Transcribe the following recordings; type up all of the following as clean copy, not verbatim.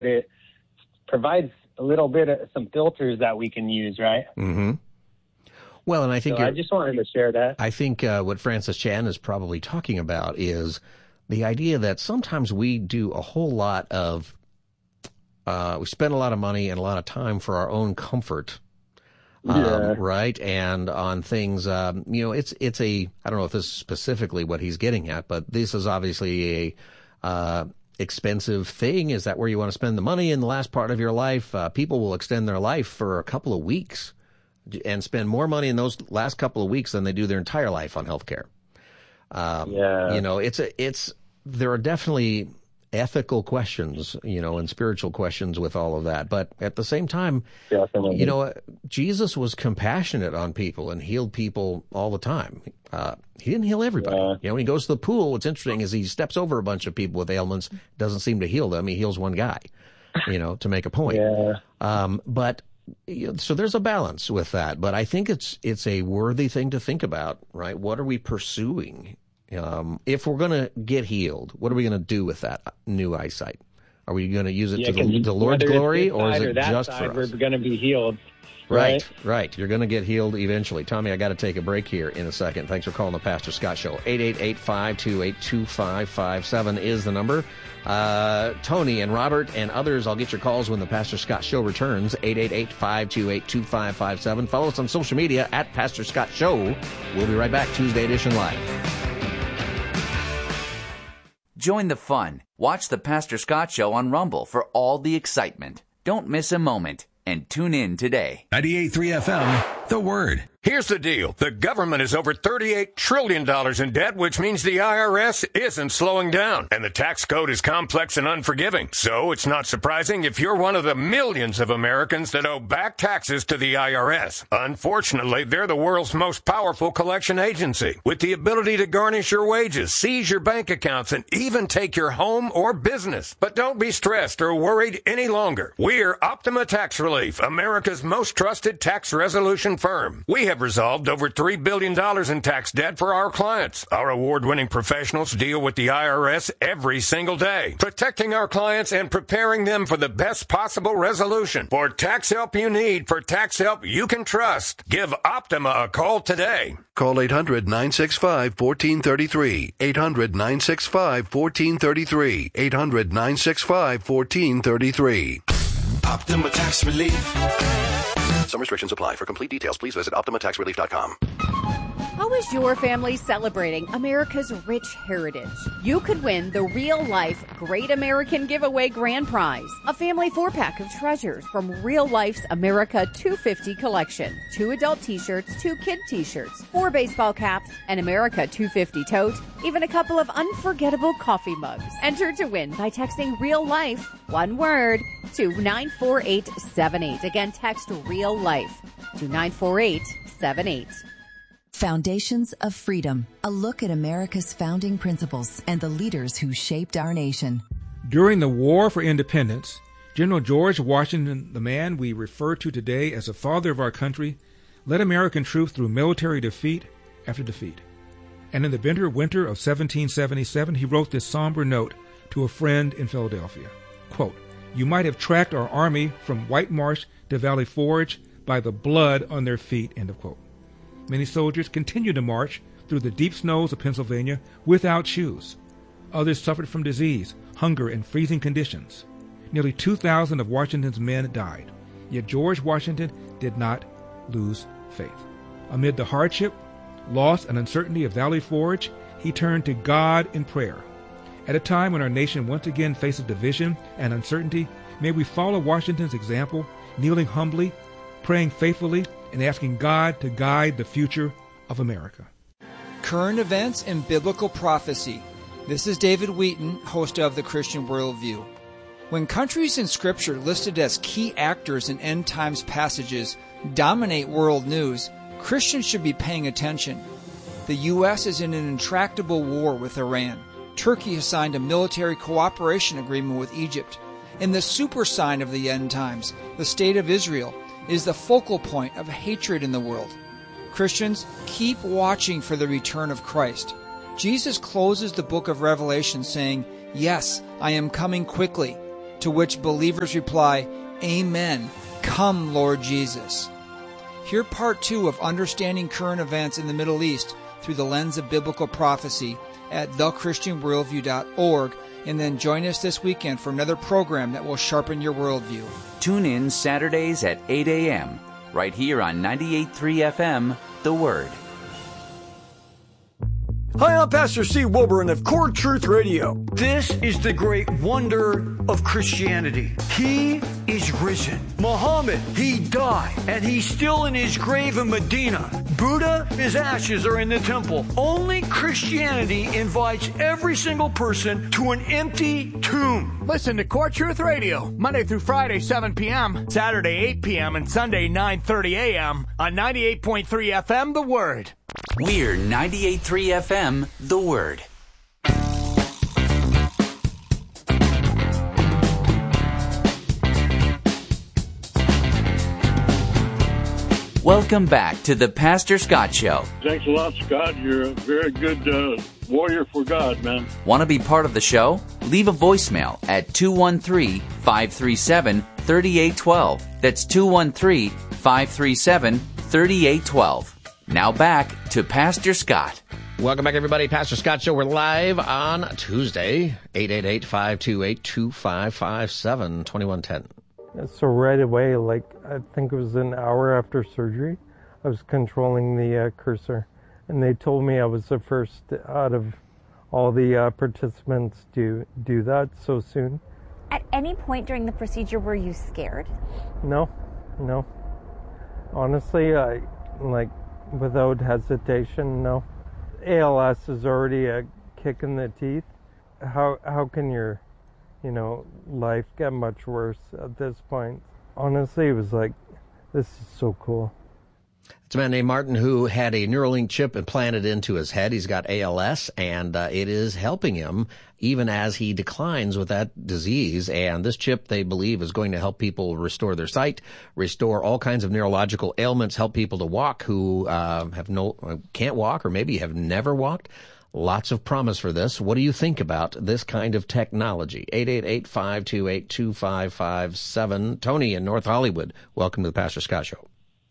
it provides a little bit of some filters that we can use, right? Mm-hmm. Well, and I think I just wanted to share that. I think what Francis Chan is probably talking about is the idea that sometimes we do a whole lot of, we spend a lot of money and a lot of time for our own comfort, right? And on things, it's I don't know if this is specifically what he's getting at, but this is obviously a expensive thing. Is that where you want to spend the money in the last part of your life? People will extend their life for a couple of weeks and spend more money in those last couple of weeks than they do their entire life on healthcare. There are definitely ethical questions, and spiritual questions with all of that. But at the same time, Jesus was compassionate on people and healed people all the time. He didn't heal everybody. When he goes to the pool, what's interesting is he steps over a bunch of people with ailments, doesn't seem to heal them. He heals one guy, to make a point. So there's a balance with that. But I think it's a worthy thing to think about, right? What are we pursuing? If we're going to get healed, what are we going to do with that new eyesight? Are we going to use it to the Lord's glory, or is it just for us? We're going to be healed. Right. You're going to get healed eventually. Tommy, I got to take a break here in a second. Thanks for calling the Pastor Scott Show. 888-528-2557 is the number. Tony and Robert and others, I'll get your calls when the Pastor Scott Show returns. 888-528-2557. Follow us on social media at Pastor Scott Show. We'll be right back. Tuesday Edition Live. Join the fun. Watch the Pastor Scott Show on Rumble for all the excitement. Don't miss a moment. And tune in today. 98.3 FM, The Word. Here's the deal. The government is over $38 trillion in debt, which means the IRS isn't slowing down. And the tax code is complex and unforgiving. So it's not surprising if you're one of the millions of Americans that owe back taxes to the IRS. Unfortunately, they're the world's most powerful collection agency, with the ability to garnish your wages, seize your bank accounts, and even take your home or business. But don't be stressed or worried any longer. We're Optima Tax Relief, America's most trusted tax resolution firm. We have resolved over $3 billion in tax debt for our clients. Our award-winning professionals deal with the IRS every single day, protecting our clients and preparing them for the best possible resolution. For tax help you need, for tax help you can trust, give Optima a call today. Call 800-965-1433. 800-965-1433. 800-965-1433. Optima Tax Relief. Some restrictions apply. For complete details, please visit OptimaTaxRelief.com. How is your family celebrating America's rich heritage? You could win the Real Life Great American Giveaway Grand Prize, a family 4-pack of treasures from Real Life's America 250 collection. 2 adult t-shirts, 2 kid t-shirts, 4 baseball caps, an America 250 tote, even a couple of unforgettable coffee mugs. Enter to win by texting Real Life, one word, to 94878. Again, text Real Life to 94878. Foundations of Freedom, a look at America's founding principles and the leaders who shaped our nation. During the War for Independence, General George Washington, the man we refer to today as the father of our country, led American troops through military defeat after defeat. And in the bitter winter of 1777, he wrote this somber note to a friend in Philadelphia. Quote, "You might have tracked our army from White Marsh to Valley Forge by the blood on their feet," end of quote. Many soldiers continued to march through the deep snows of Pennsylvania without shoes. Others suffered from disease, hunger, and freezing conditions. Nearly 2,000 of Washington's men died. Yet George Washington did not lose faith. Amid the hardship, loss, and uncertainty of Valley Forge, he turned to God in prayer. At a time when our nation once again faces division and uncertainty, may we follow Washington's example, kneeling humbly, praying faithfully, and asking God to guide the future of America. Current events and biblical prophecy. This is David Wheaton, host of The Christian Worldview. When countries in Scripture listed as key actors in end times passages dominate world news, Christians should be paying attention. The U.S. is in an intractable war with Iran. Turkey has signed a military cooperation agreement with Egypt. And the super sign of the end times, the State of Israel, is the focal point of hatred in the world. Christians, keep watching for the return of Christ. Jesus closes the book of Revelation saying, "Yes, I am coming quickly." to which believers reply, Amen. Come, Lord Jesus. Hear part 2 of Understanding Current Events in the Middle East through the lens of biblical prophecy at thechristianworldview.org, and then join us this weekend for another program that will sharpen your worldview. Tune in Saturdays at 8 a.m. right here on 98.3 FM, The Word. Hi, I'm Pastor Steve Wilburn of Core Truth Radio. This is the great wonder of Christianity. He is risen. Muhammad, he died, and he's still in his grave in Medina. Buddha, his ashes are in the temple. Only Christianity invites every single person to an empty tomb. Listen to Core Truth Radio, Monday through Friday, 7 p.m., Saturday, 8 p.m., and Sunday, 9:30 a.m. on 98.3 FM, The Word. We're 98.3 FM, The Word. Welcome back to the Pastor Scott Show. Thanks a lot, Scott. You're a very good warrior for God, man. Want to be part of the show? Leave a voicemail at 213-537-3812. That's 213-537-3812. Now back to Pastor Scott. Welcome back, everybody. Pastor Scott Show. We're live on Tuesday, 888-528-2557, 2110. So right away, like I think it was an hour after surgery, I was controlling the cursor, and they told me I was the first out of all the participants to do that so soon. At any point during the procedure, were you scared? No. Honestly, without hesitation, no. ALS is already a kick in the teeth. How can your, life get much worse at this point? Honestly, it was like, this is so cool. It's a man named Martin who had a Neuralink chip implanted into his head. He's got ALS, and it is helping him even as he declines with that disease. And this chip, they believe, is going to help people restore their sight, restore all kinds of neurological ailments, help people to walk who can't walk or maybe have never walked. Lots of promise for this. What do you think about this kind of technology? 888-528-2557. Tony in North Hollywood. Welcome to the Pastor Scott Show.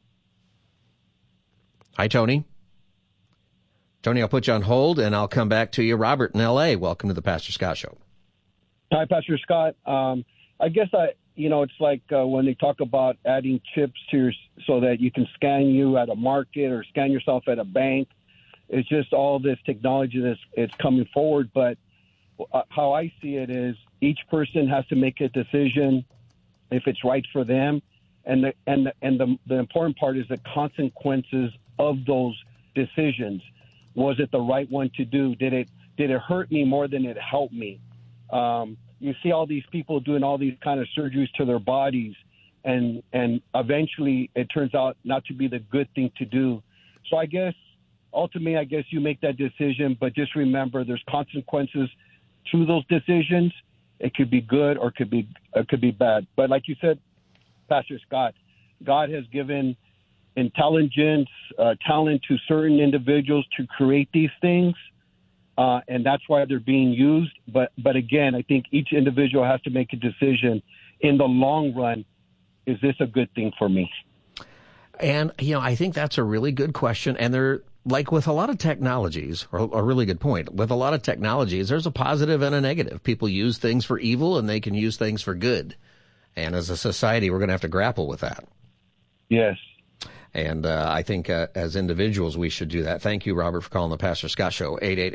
Hi, Tony. Tony, I'll put you on hold, and I'll come back to you. Robert in L.A., welcome to the Pastor Scott Show. Hi, Pastor Scott. I guess it's like when they talk about adding chips to so that you can scan you at a market or scan yourself at a bank. It's just all this technology that's coming forward. But how I see it is each person has to make a decision if it's right for them. And the important part is the consequences of those decisions. Was it the right one to do? Did it hurt me more than it helped me? You see all these people doing all these kind of surgeries to their bodies, and eventually it turns out not to be the good thing to do. So I guess ultimately, you make that decision, but just remember there's consequences to those decisions. It could be good or it could be bad. But like you said, Pastor Scott, God has given intelligence, talent to certain individuals to create these things, and that's why they're being used. But again, I think each individual has to make a decision in the long run. Is this a good thing for me? And, I think that's a really good question. And they're like with a lot of technologies, or a really good point, with a lot of technologies, there's a positive and a negative. People use things for evil and they can use things for good. And as a society, we're going to have to grapple with that. Yes. And I think as individuals, we should do that. Thank you, Robert, for calling the Pastor Scott Show,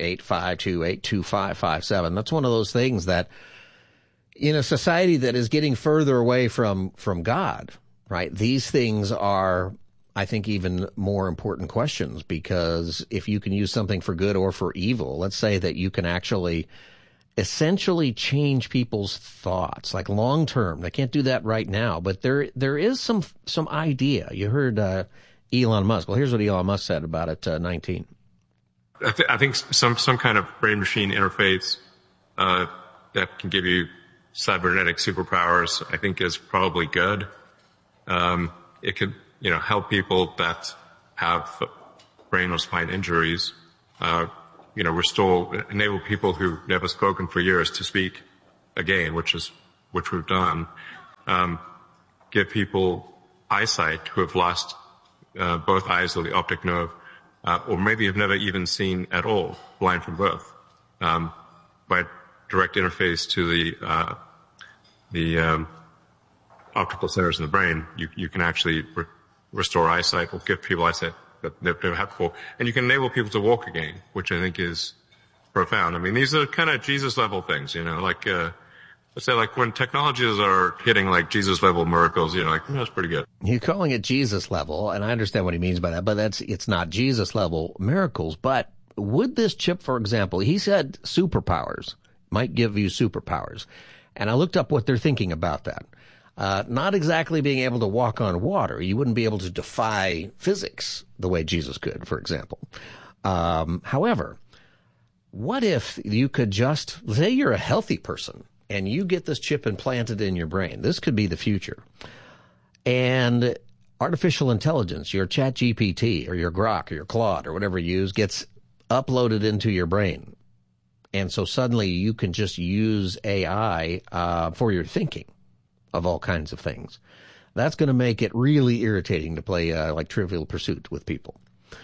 888-528-2557. That's one of those things that in a society that is getting further away from God, right, these things are, I think, even more important questions, because if you can use something for good or for evil, let's say that you can actually essentially change people's thoughts, like long term. They can't do that right now, but there is some idea. You heard Elon Musk. Well, here's what Elon Musk said about it 19. I think some kind of brain machine interface that can give you cybernetic superpowers, I think, is probably good. It could help people that have brain or spine injuries. Restore, enable people who've never spoken for years to speak again, which is which we've done, give people eyesight who have lost both eyes or the optic nerve, or maybe have never even seen at all, blind from birth, by direct interface to the optical centers in the brain. You can actually restore eyesight or give people eyesight that they've never had before. And you can enable people to walk again, which I think is profound. I mean, these are kind of Jesus level things, like, let's say like when technologies are hitting like Jesus level miracles, that's pretty good. You're calling it Jesus level, and I understand what he means by that, but it's not Jesus level miracles. But would this chip, for example, he said superpowers, might give you superpowers. And I looked up what they're thinking about that. Not exactly being able to walk on water. You wouldn't be able to defy physics the way Jesus could, for example. However, what if you could just, say you're a healthy person and you get this chip implanted in your brain. This could be the future. And artificial intelligence, your ChatGPT or your Grok or your Claude or whatever you use, gets uploaded into your brain. And so suddenly you can just use AI for your thinking of all kinds of things. That's going to make it really irritating to play like Trivial Pursuit with people.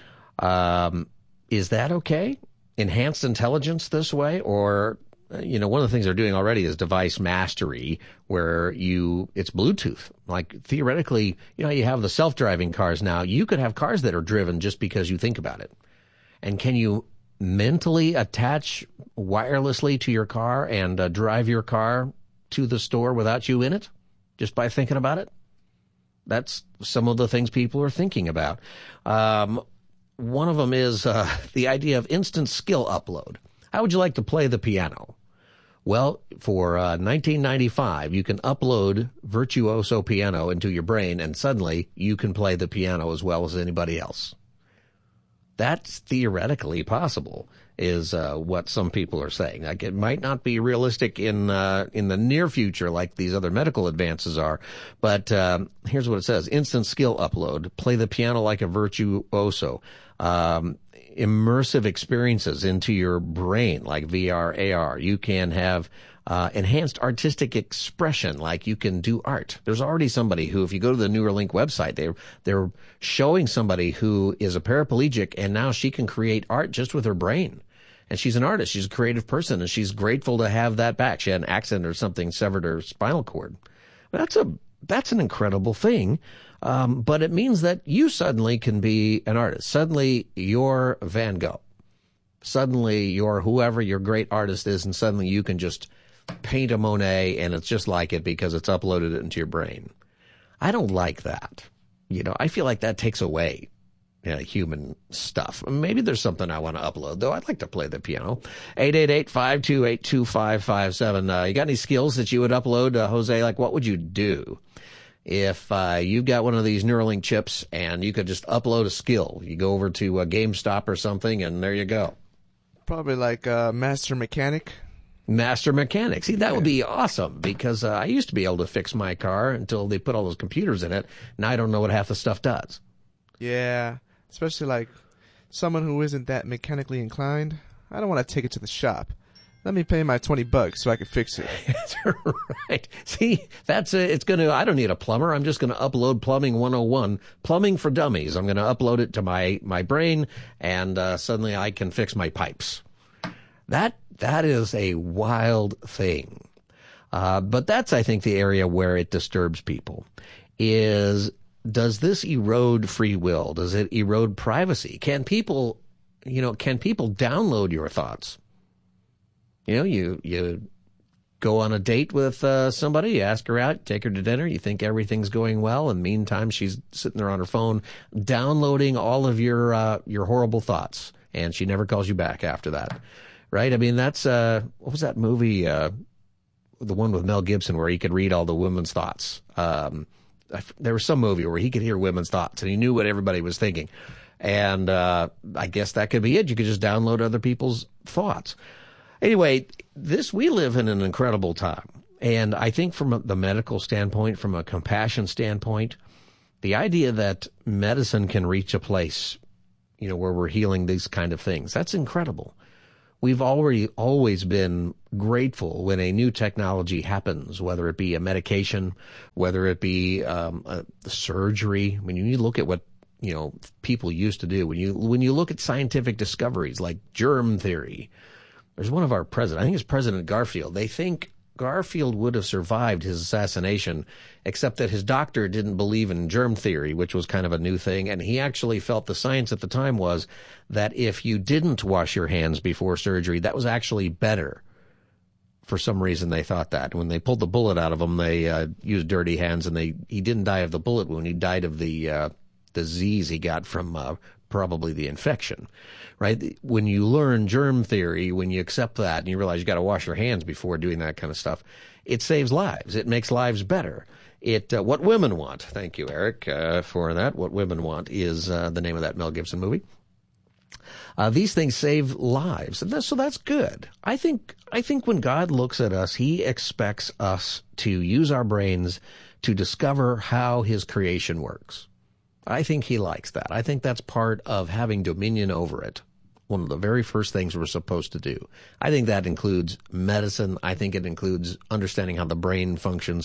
Is that okay? Enhanced intelligence this way? Or, one of the things they're doing already is device mastery, where it's Bluetooth. Like theoretically, you have the self-driving cars now. You could have cars that are driven just because you think about it. And can you mentally attach wirelessly to your car and drive your car to the store without you in it, just by thinking about it? That's some of the things people are thinking about. One of them is the idea of instant skill upload. How would you like to play the piano? Well, for $19.95, you can upload Virtuoso Piano into your brain, and suddenly you can play the piano as well as anybody else. That's theoretically possible, is what some people are saying. Like, it might not be realistic in the near future like these other medical advances are, but here's what it says. Instant skill upload. Play the piano like a virtuoso. Immersive experiences into your brain like VR, AR. You can have enhanced artistic expression, like you can do art. There's already somebody who, if you go to the Neuralink website, they're showing somebody who is a paraplegic, and now she can create art just with her brain. And she's an artist. She's a creative person, and she's grateful to have that back. She had an accident or something, severed her spinal cord. That's an incredible thing. But it means that you suddenly can be an artist. Suddenly you're Van Gogh. Suddenly you're whoever your great artist is, and suddenly you can just paint a Monet and it's just like it because it's uploaded into your brain. I don't like that. I feel like that takes away human stuff. Maybe there's something I want to upload, though. I'd like to play the piano. 888-528-2557. You got any skills that you would upload, Jose? Like, what would you do if you've got one of these Neuralink chips and you could just upload a skill? You go over to GameStop or something, and there you go. Probably like Master Mechanic. Master Mechanic. See, that would be awesome, because I used to be able to fix my car until they put all those computers in it. Now I don't know what half the stuff does. Yeah, especially like someone who isn't that mechanically inclined. I don't want to take it to the shop. Let me pay my $20 so I can fix it. That's right. See, it's going to, I don't need a plumber. I'm just going to upload Plumbing 101, Plumbing for Dummies. I'm going to upload it to my brain, and suddenly I can fix my pipes. That is a wild thing. But that's, I think, the area where it disturbs people is, does this erode free will? Does it erode privacy? Can people download your thoughts? You go on a date with somebody, you ask her out, take her to dinner, you think everything's going well, and meantime she's sitting there on her phone downloading all of your horrible thoughts, and she never calls you back after that. Right? I mean, that's what was that movie, the one with Mel Gibson, where he could read all the women's thoughts. There was some movie where he could hear women's thoughts, and he knew what everybody was thinking. And I guess that could be it. You could just download other people's thoughts. Anyway, we live in an incredible time. And I think from the medical standpoint, from a compassion standpoint, the idea that medicine can reach a place, where we're healing these kind of things, that's incredible. We've always been grateful when a new technology happens, whether it be a medication, whether it be surgery. When you look at what people used to do, when you look at scientific discoveries like germ theory, there's one of our presidents, I think it's President Garfield. They think Garfield would have survived his assassination, except that his doctor didn't believe in germ theory, which was kind of a new thing, and he actually felt the science at the time was that if you didn't wash your hands before surgery, that was actually better. For some reason, they thought that. When they pulled the bullet out of him, they used dirty hands, and he didn't die of the bullet wound. He died of the disease he got from probably the infection, right? When you learn germ theory, when you accept that and you realize you got to wash your hands before doing that kind of stuff, it saves lives. It makes lives better. What Women Want. Thank you, Eric, for that. What Women Want is the name of that Mel Gibson movie. These things save lives, so that's good. I think when God looks at us, he expects us to use our brains to discover how his creation works. I think he likes that. I think that's part of having dominion over it. One of the very first things we're supposed to do. I think that includes medicine. I think it includes understanding how the brain functions.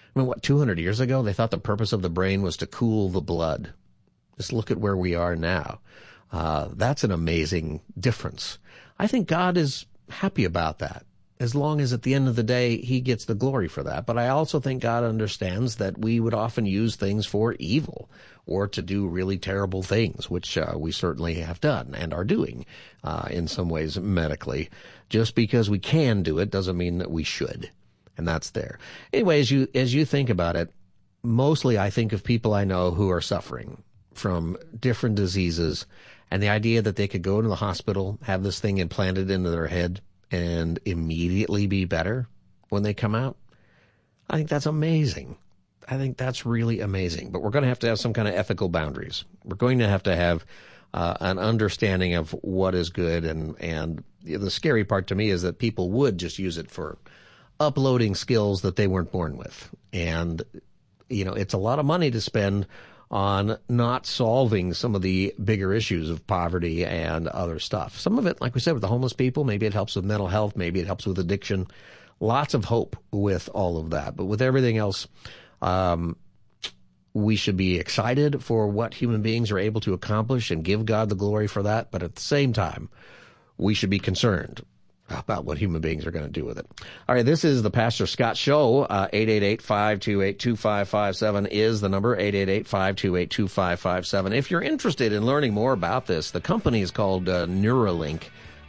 200 years ago, they thought the purpose of the brain was to cool the blood. Just look at where we are now. That's an amazing difference. I think God is happy about that, as long as at the end of the day, he gets the glory for that. But I also think God understands that we would often use things for evil or to do really terrible things, which we certainly have done and are doing in some ways medically. Just because we can do it doesn't mean that we should. And that's there. Anyway, as you think about it, mostly I think of people I know who are suffering from different diseases, and the idea that they could go into the hospital, have this thing implanted into their head, and immediately be better when they come out. I think that's amazing. I think that's really amazing. But we're going to have some kind of ethical boundaries. We're going to have an understanding of what is good. And the scary part to me is that people would just use it for uploading skills that they weren't born with. And, it's a lot of money to spend on not solving some of the bigger issues of poverty and other stuff. Some of it, like we said, with the homeless people, maybe it helps with mental health, maybe it helps with addiction. Lots of hope with all of that. But with everything else, we should be excited for what human beings are able to accomplish and give God the glory for that. But at the same time, we should be concerned about what human beings are going to do with it. All right, this is the Pastor Scott Show. 888-528-2557 is the number, 888-528-2557. If you're interested in learning more about this, the company is called Neuralink,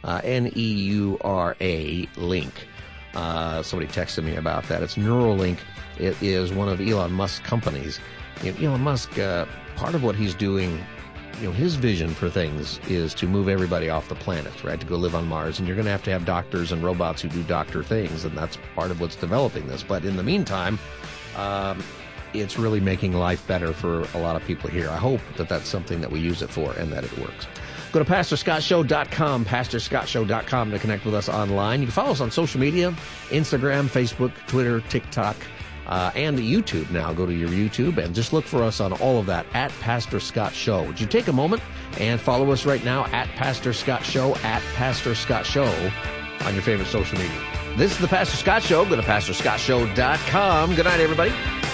Neura Link. Somebody texted me about that. It's Neuralink. It is one of Elon Musk's companies. Elon Musk, part of what he's doing, his vision for things is to move everybody off the planet, right, to go live on Mars. And you're going to have doctors and robots who do doctor things, and that's part of what's developing this. But in the meantime, it's really making life better for a lot of people here. I hope that that's something that we use it for and that it works. Go to PastorScottShow.com, PastorScottShow.com to connect with us online. You can follow us on social media, Instagram, Facebook, Twitter, TikTok, and YouTube now. Go to your YouTube and just look for us on all of that at Pastor Scott Show. Would you take a moment and follow us right now at Pastor Scott Show, at Pastor Scott Show on your favorite social media. This is the Pastor Scott Show. Go to PastorScottShow.com. Good night, everybody.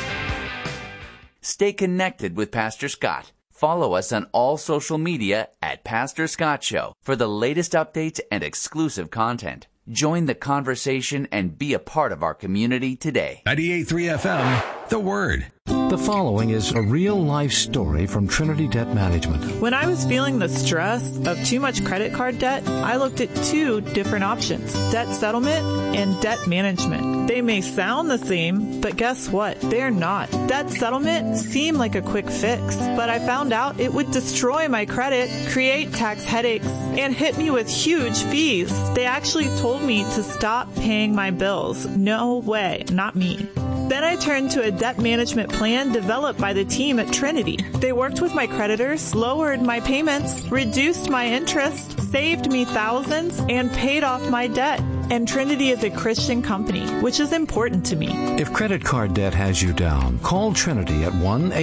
Stay connected with Pastor Scott. Follow us on all social media at Pastor Scott Show for the latest updates and exclusive content. Join the conversation and be a part of our community today. 98.3 FM, The Word. The following is a real-life story from Trinity Debt Management. When I was feeling the stress of too much credit card debt, I looked at two different options: debt settlement and debt management. They may sound the same, but guess what? They're not. Debt settlement seemed like a quick fix, but I found out it would destroy my credit, create tax headaches, and hit me with huge fees. They actually told me to stop paying my bills. No way, not me. Then I turned to a debt management plan developed by the team at Trinity. They worked with my creditors, lowered my payments, reduced my interest, saved me thousands, and paid off my debt. And Trinity is a Christian company, which is important to me. If credit card debt has you down, call Trinity at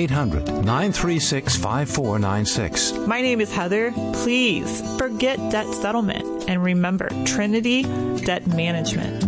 1-800-936-5496. My name is Heather. Please forget debt settlement and remember Trinity Debt Management.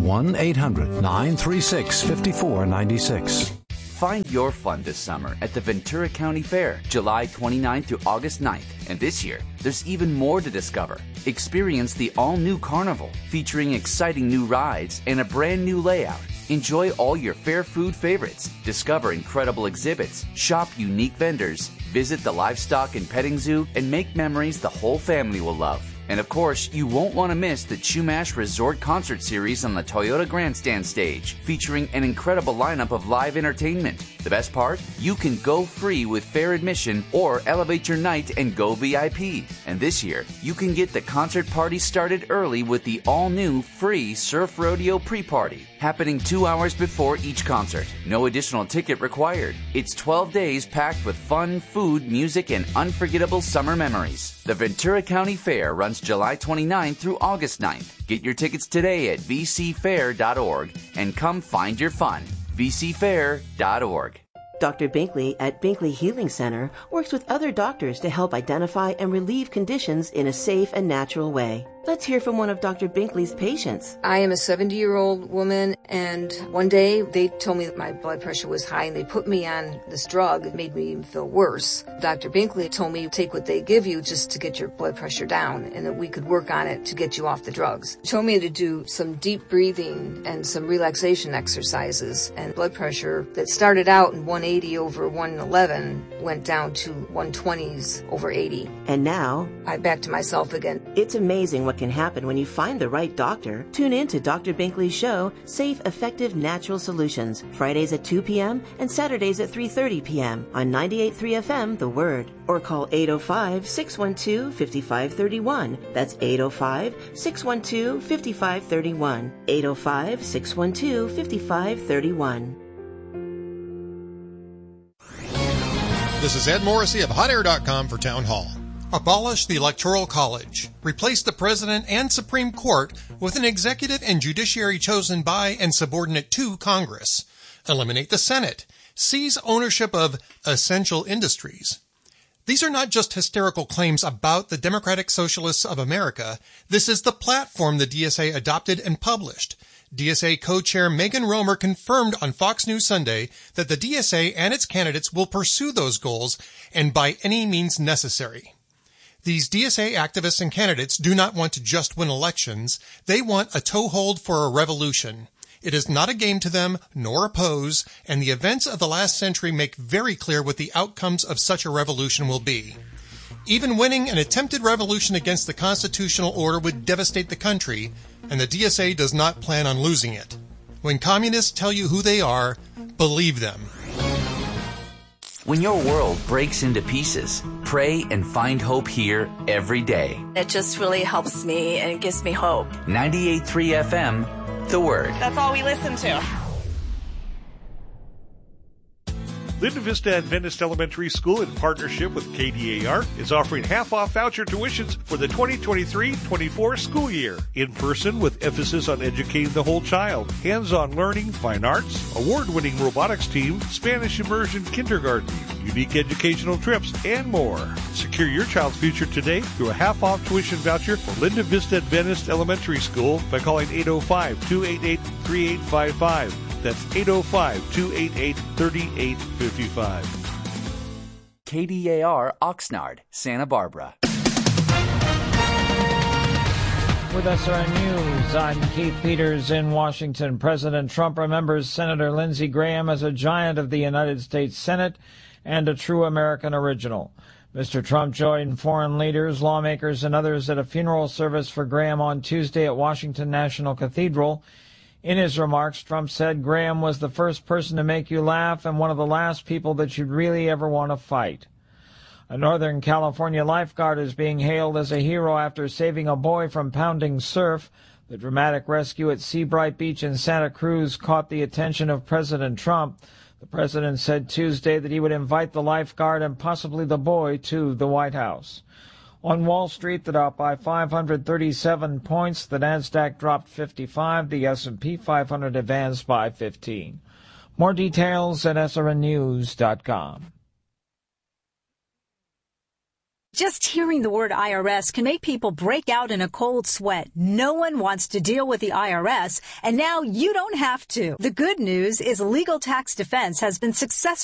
1-800-936-5496. Find your fun this summer at the Ventura County Fair, July 29th through August 9th. And this year, there's even more to discover. Experience the all-new Carnival, featuring exciting new rides and a brand new layout. Enjoy all your fair food favorites, discover incredible exhibits, shop unique vendors, visit the livestock and petting zoo, and make memories the whole family will love. And of course, you won't want to miss the Chumash Resort Concert Series on the Toyota Grandstand stage, featuring an incredible lineup of live entertainment. The best part? You can go free with fair admission or elevate your night and go VIP. And this year, you can get the concert party started early with the all-new free Surf Rodeo pre-party, happening 2 hours before each concert. No additional ticket required. It's 12 days packed with fun, food, music, and unforgettable summer memories. The Ventura County Fair runs July 29th through August 9th. Get your tickets today at vcfair.org and come find your fun. vcfair.org. Dr. Binkley at Binkley Healing Center works with other doctors to help identify and relieve conditions in a safe and natural way. Let's hear from one of Dr. Binkley's patients. I am a 70-year-old woman, and one day they told me that my blood pressure was high, and they put me on this drug. It made me even feel worse. Dr. Binkley told me, take what they give you just to get your blood pressure down, and that we could work on it to get you off the drugs. He told me to do some deep breathing and some relaxation exercises, and blood pressure that started out in 180 over 111 went down to 120s over 80. And now, I'm back to myself again. It's amazing what can happen when you find the right doctor. Tune in to Dr. Binkley's show, Safe, Effective, Natural Solutions, Fridays at 2 p.m. and Saturdays at 3:30 p.m. on 98.3 FM, The Word. Or call 805-612-5531. That's 805-612-5531. 805-612-5531. This is Ed Morrissey of HotAir.com for Town Hall. Abolish the Electoral College. Replace the President and Supreme Court with an executive and judiciary chosen by and subordinate to Congress. Eliminate the Senate. Seize ownership of essential industries. These are not just hysterical claims about the Democratic Socialists of America. This is the platform the DSA adopted and published. DSA co-chair Megan Romer confirmed on Fox News Sunday that the DSA and its candidates will pursue those goals and by any means necessary. These DSA activists and candidates do not want to just win elections. They want a toehold for a revolution. It is not a game to them, nor a pose, and the events of the last century make very clear what the outcomes of such a revolution will be. Even winning an attempted revolution against the constitutional order would devastate the country, and the DSA does not plan on losing it. When communists tell you who they are, believe them. When your world breaks into pieces, pray and find hope here every day. It just really helps me and it gives me hope. 98.3 FM, The Word. That's all we listen to. Linda Vista Adventist Elementary School, in partnership with KDAR, is offering half-off voucher tuitions for the 2023-24 school year. In person with emphasis on educating the whole child, hands-on learning, fine arts, award-winning robotics team, Spanish immersion kindergarten, unique educational trips, and more. Secure your child's future today through a half-off tuition voucher for Linda Vista Adventist Elementary School by calling 805-288-3855. That's 805-288-3855. KDAR Oxnard, Santa Barbara. With SRN News, I'm Keith Peters in Washington. President Trump remembers Senator Lindsey Graham as a giant of the United States Senate and a true American original. Mr. Trump joined foreign leaders, lawmakers, and others at a funeral service for Graham on Tuesday at Washington National Cathedral. In his remarks, Trump said Graham was the first person to make you laugh and one of the last people that you'd really ever want to fight. A Northern California lifeguard is being hailed as a hero after saving a boy from pounding surf. The dramatic rescue at Seabright Beach in Santa Cruz caught the attention of President Trump. The president said Tuesday that he would invite the lifeguard and possibly the boy to the White House. On Wall Street, the Dow by 537 points, the Nasdaq dropped 55, the S&P 500 advanced by 15. More details at srnnews.com. Just hearing the word IRS can make people break out in a cold sweat. No one wants to deal with the IRS, and now you don't have to. The good news is Legal Tax Defense has been successful